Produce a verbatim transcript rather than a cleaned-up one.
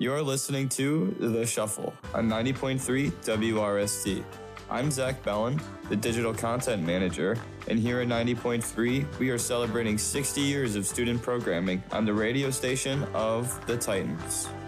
You're listening to The Shuffle on ninety point three W R S T. I'm Zach Bellin, the Digital Content Manager, and here at ninety point three, we are celebrating sixty years of student programming on the radio station of the Titans.